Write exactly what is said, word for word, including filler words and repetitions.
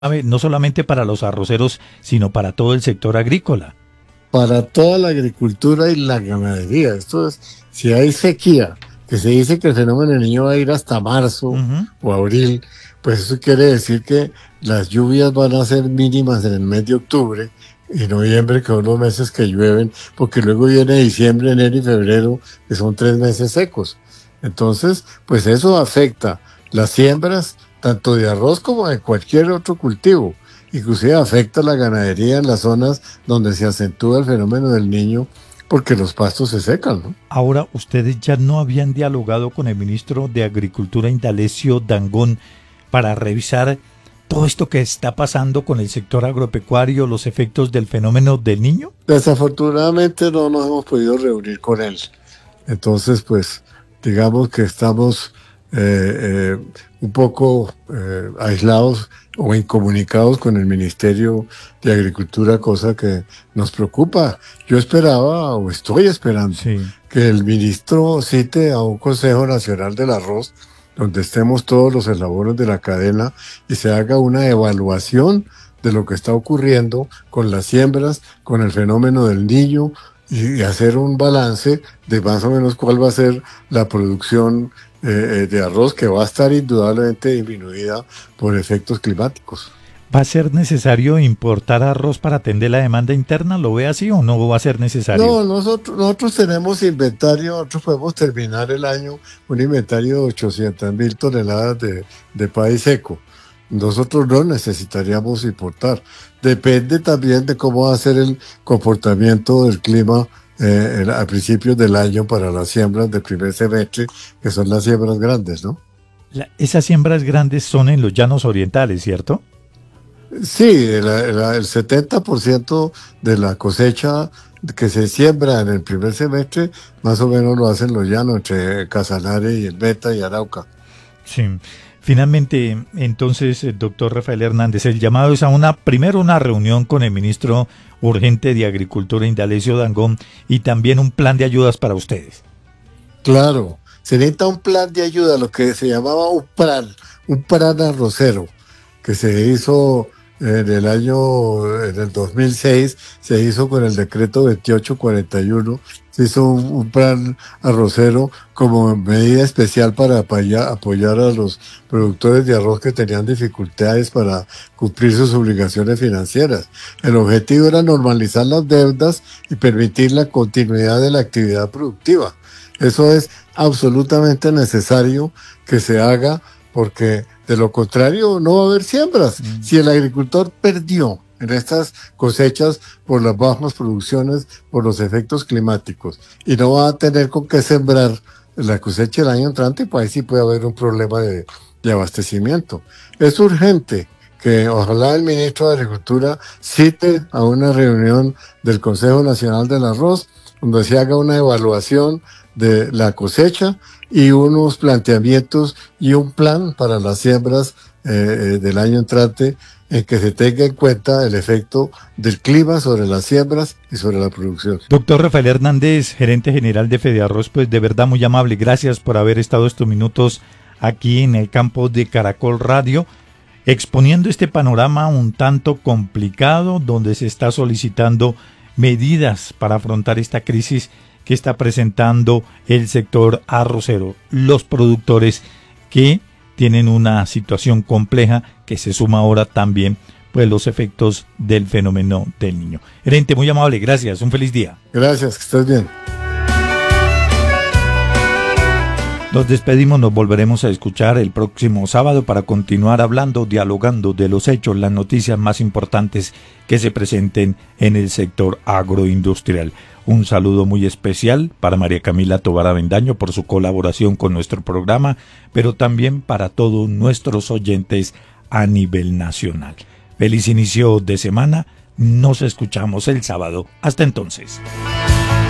no solamente para los arroceros, sino para todo el sector agrícola. Para toda la agricultura y la ganadería. Esto es, si hay sequía, que se dice que el fenómeno del Niño va a ir hasta marzo uh-huh. o abril, pues eso quiere decir que las lluvias van a ser mínimas en el mes de octubre y noviembre, que son los meses que llueven, porque luego viene diciembre, enero y febrero, que son tres meses secos. Entonces, pues eso afecta las siembras, tanto de arroz como de cualquier otro cultivo. Inclusive afecta la ganadería en las zonas donde se acentúa el fenómeno del Niño, porque los pastos se secan, ¿no? Ahora, ustedes ya no habían dialogado con el ministro de Agricultura, Indalecio Dangond, para revisar todo esto que está pasando con el sector agropecuario, los efectos del fenómeno del Niño. Desafortunadamente no nos hemos podido reunir con él. Entonces, pues, digamos que estamos eh, eh, un poco eh, aislados o incomunicados con el Ministerio de Agricultura, cosa que nos preocupa. Yo esperaba, o estoy esperando, sí. que el ministro cite a un Consejo Nacional del Arroz, donde estemos todos los eslabones de la cadena y se haga una evaluación de lo que está ocurriendo con las siembras, con el fenómeno del Niño, y hacer un balance de más o menos cuál va a ser la producción eh, de arroz, que va a estar indudablemente disminuida por efectos climáticos. ¿Va a ser necesario importar arroz para atender la demanda interna? ¿Lo ve así o no va a ser necesario? No, nosotros, nosotros tenemos inventario, nosotros podemos terminar el año un inventario de ochocientas mil toneladas de, de país seco. Nosotros no necesitaríamos importar. Depende también de cómo va a ser el comportamiento del clima eh, a principios del año para las siembras del primer semestre, que son las siembras grandes, ¿no? La, esas siembras grandes son en los llanos orientales, ¿cierto? Sí, la, la, el setenta por ciento de la cosecha que se siembra en el primer semestre, más o menos lo hacen los llanos, entre Casanare y el Meta y Arauca. Sí. Finalmente, entonces, doctor Rafael Hernández, el llamado es a una, primero una reunión con el ministro urgente de Agricultura, Indalecio Dangond, y también un plan de ayudas para ustedes. Claro, se necesita un plan de ayuda, lo que se llamaba un plan, un plan arrocero, que se hizo en el año, en el dos mil seis, se hizo con el decreto veintiocho cuarenta y uno, se hizo un, un plan arrocero como medida especial para apoyar, apoyar a los productores de arroz que tenían dificultades para cumplir sus obligaciones financieras. El objetivo era normalizar las deudas y permitir la continuidad de la actividad productiva. Eso es absolutamente necesario que se haga, porque de lo contrario no va a haber siembras. Mm. Si el agricultor perdió en estas cosechas por las bajas producciones, por los efectos climáticos, y no va a tener con qué sembrar la cosecha el año entrante, pues ahí sí puede haber un problema de, de abastecimiento. Es urgente que ojalá el ministro de Agricultura cite a una reunión del Consejo Nacional del Arroz, donde se haga una evaluación de la cosecha y unos planteamientos y un plan para las siembras eh, del año entrante, en que se tenga en cuenta el efecto del clima sobre las siembras y sobre la producción. Doctor Rafael Hernández, gerente general de Fedearroz, pues de verdad muy amable, gracias por haber estado estos minutos aquí en el campo de Caracol Radio, exponiendo este panorama un tanto complicado, donde se está solicitando medidas para afrontar esta crisis que está presentando el sector arrocero, los productores que tienen una situación compleja, que se suma ahora también pues los efectos del fenómeno del Niño. Gerente, muy amable, gracias, un feliz día. Gracias, que estés bien. Nos despedimos, nos volveremos a escuchar el próximo sábado para continuar hablando, dialogando de los hechos, las noticias más importantes que se presenten en el sector agroindustrial. Un saludo muy especial para María Camila Tovar Avendaño por su colaboración con nuestro programa, pero también para todos nuestros oyentes a nivel nacional. Feliz inicio de semana, nos escuchamos el sábado. Hasta entonces.